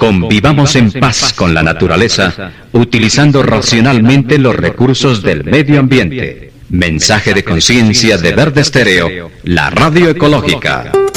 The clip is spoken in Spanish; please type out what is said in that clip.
Convivamos en paz con la naturaleza, utilizando racionalmente los recursos del medio ambiente. Mensaje de conciencia de Verde Estéreo, la radio ecológica.